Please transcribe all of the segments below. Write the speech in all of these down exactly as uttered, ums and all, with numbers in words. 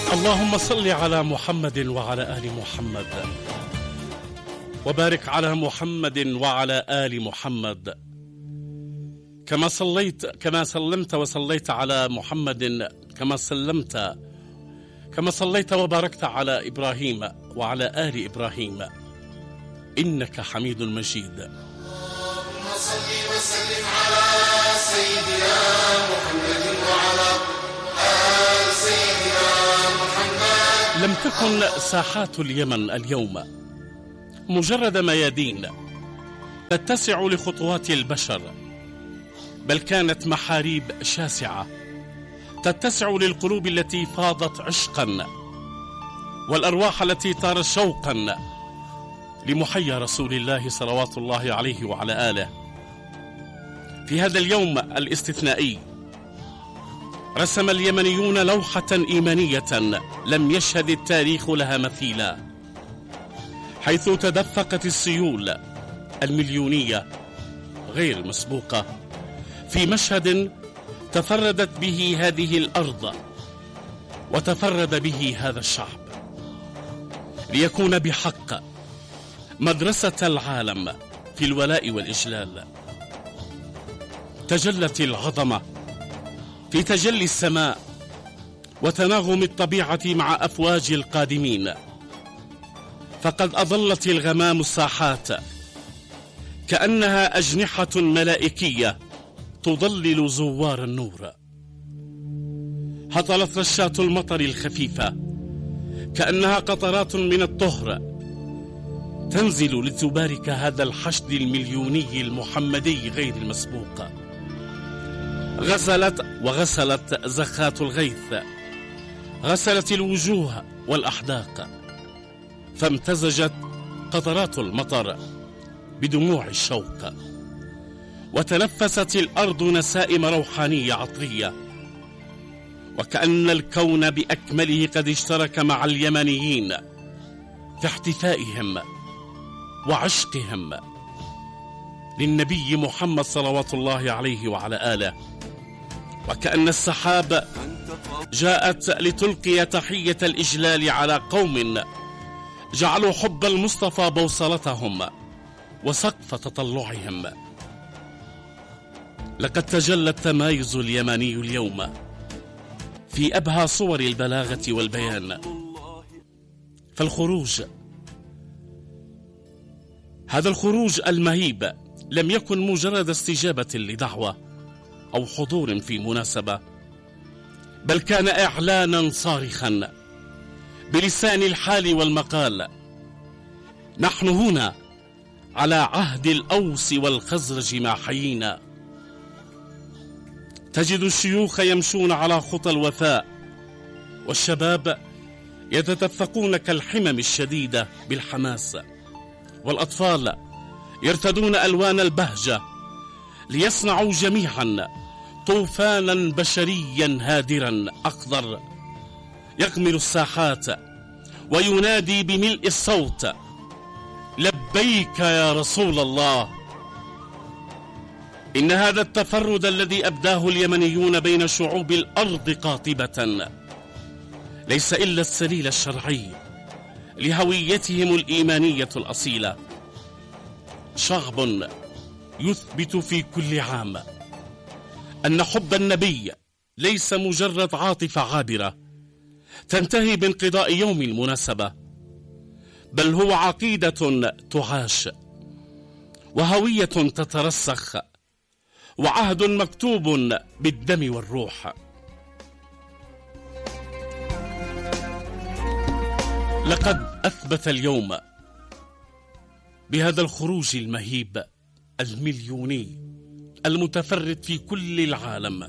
اللهم صل على محمد وعلى آل محمد، وبارك على محمد وعلى آل محمد، كما صليت كما سلمت وصليت على محمد كما سلمت كما صليت وباركت على إبراهيم وعلى آل إبراهيم إنك حميد مجيد. اللهم صل وسلم على سيدنا محمد وعلى آل سيدنا محمد. لم تكن ساحات اليمن اليوم مجرد ميادين تتسع لخطوات البشر، بل كانت محاريب شاسعة تتسع للقلوب التي فاضت عشقا، والأرواح التي طارت شوقا لمحيا رسول الله صلوات الله عليه وعلى آله. في هذا اليوم الاستثنائي رسم اليمنيون لوحة إيمانية لم يشهد التاريخ لها مثيلا، حيث تدفقت السيول المليونية غير المسبوقة في مشهد تفردت به هذه الأرض وتفرد به هذا الشعب، ليكون بحق مدرسة العالم في الولاء والإجلال. تجلت العظمة في تجلي السماء وتناغم الطبيعة مع أفواج القادمين، فقد أظلت الغمام الساحات كأنها أجنحة ملائكية تضلل زوار النور. هطلت رشات المطر الخفيفة كأنها قطرات من الطهر تنزل لتبارك هذا الحشد المليوني المحمدي غير المسبوق. غسلت وغسلت زخات الغيث، غسلت الوجوه والأحداق، فامتزجت قطرات المطر بدموع الشوق، وتنفست الأرض نسائم روحانية عطرية، وكأن الكون بأكمله قد اشترك مع اليمنيين في احتفائهم وعشقهم للنبي محمد صلوات الله عليه وعلى آله. وكأن السحاب جاءت لتلقي تحية الإجلال على قوم جعلوا حب المصطفى بوصلتهم وسقف تطلعهم. لقد تجلى التمايز اليمني اليوم في أبهى صور البلاغة والبيان، فالخروج هذا الخروج المهيب لم يكن مجرد استجابة لدعوة أو حضور في مناسبة، بل كان إعلانا صارخا بلسان الحال والمقال: نحن هنا على عهد الأوس والخزرج ما حيينا. تجد الشيوخ يمشون على خطى الوفاء، والشباب يتدفقون كالحمم الشديدة بالحماس، والأطفال يرتدون ألوان البهجة ليصنعوا جميعا طوفانا بشريا هادرا أخضر يغمر الساحات وينادي بملء الصوت: لبيك يا رسول الله. إن هذا التفرد الذي أبداه اليمنيون بين شعوب الأرض قاطبة ليس إلا السليل الشرعي لهويتهم الإيمانية الأصيلة. شعب يثبت في كل عام أن حب النبي ليس مجرد عاطفة عابرة تنتهي بانقضاء يوم المناسبة، بل هو عقيدة تعاش، وهوية تترسخ، وعهد مكتوب بالدم والروح. لقد أثبت اليوم بهذا الخروج المهيب المليوني المتفرد في كل العالم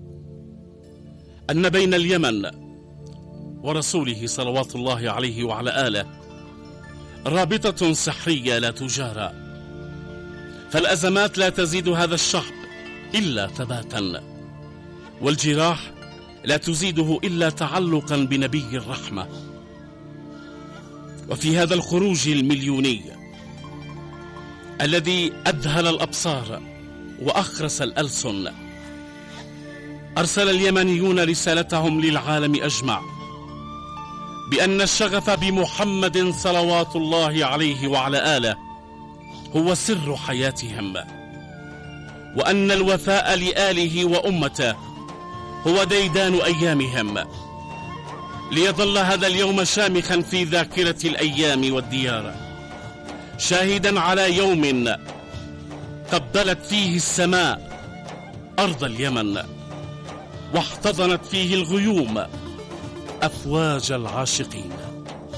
أن بين اليمن ورسوله صلوات الله عليه وعلى آله رابطة سحرية لا تجارى، فالأزمات لا تزيد هذا الشعب إلا ثباتا، والجراح لا تزيده إلا تعلقا بنبي الرحمة. وفي هذا الخروج المليوني الذي أذهل الأبصار وأخرس الألسن، أرسل اليمنيون رسالتهم للعالم أجمع بأن الشغف بمحمد صلوات الله عليه وعلى آله هو سر حياتهم، وأن الوفاء لآله وأمته هو ديدان أيامهم، ليظل هذا اليوم شامخا في ذاكرة الأيام والديار، شاهدا على يوم قبلت فيه السماء أرض اليمن، واحتضنت فيه الغيوم أفواج العاشقين.